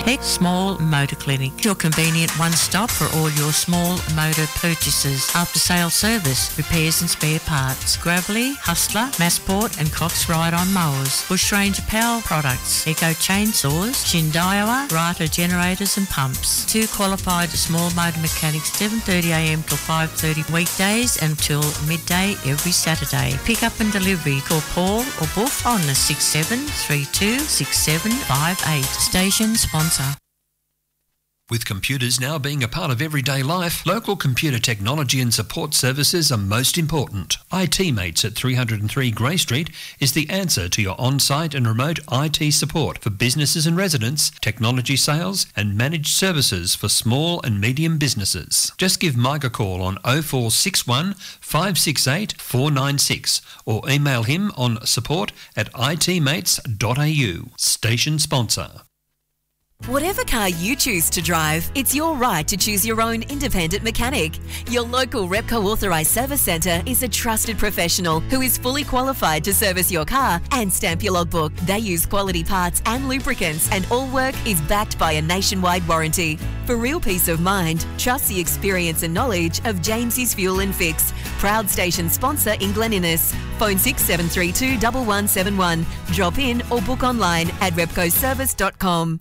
Tech Small Motor Clinic, your convenient one-stop for all your small motor purchases. After-sale service, repairs and spare parts. Gravely, Hustler, Massport and Cox Ride-On mowers. Bush Ranger Power products. Eco chainsaws. Shindaiwa, Rata generators and pumps. 2 qualified small motor mechanics, 7:30am till 5:30 weekdays until midday every Saturday. Pick up and delivery. Call Paul or Boof on the 67326758. Station sponsor. With computers now being a part of everyday life, local computer technology and support services are most important. IT Mates at 303 Grey Street is the answer to your on-site and remote IT support for businesses and residents, technology sales and managed services for small and medium businesses. Just give Mike a call on 0461 568 496 or email him on support@itmates.au. Station sponsor. Whatever car you choose to drive, it's your right to choose your own independent mechanic. Your local Repco authorised service centre is a trusted professional who is fully qualified to service your car and stamp your logbook. They use quality parts and lubricants, and all work is backed by a nationwide warranty. For real peace of mind, trust the experience and knowledge of James's Fuel and Fix. Proud station sponsor in Glen Innes. Phone 6732 1171. Drop in or book online at repcoservice.com.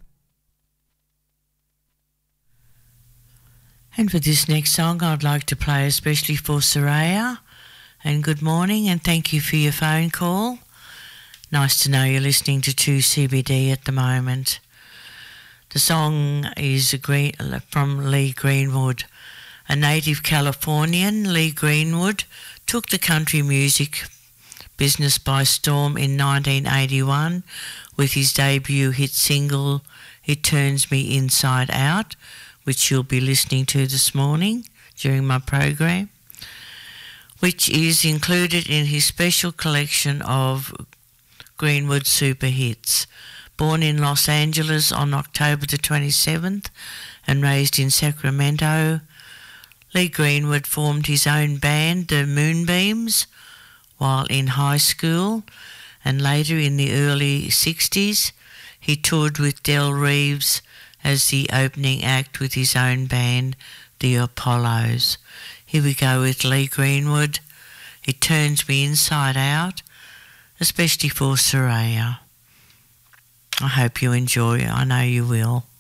And for this next song, I'd like to play especially for Soraya. And good morning, and thank you for your phone call. Nice to know you're listening to 2CBD at the moment. The song is from Lee Greenwood. A native Californian, Lee Greenwood took the country music business by storm in 1981 with his debut hit single, It Turns Me Inside Out, which you'll be listening to this morning during my program, which is included in his special collection of Greenwood Super Hits. Born in Los Angeles on October the 27th and raised in Sacramento, Lee Greenwood formed his own band, the Moonbeams, while in high school, and later in the early 60s, he toured with Del Reeves as the opening act with his own band, the Apollos. Here we go with Lee Greenwood, It Turns Me Inside Out, especially for Soraya. I hope you enjoy it. I know you will.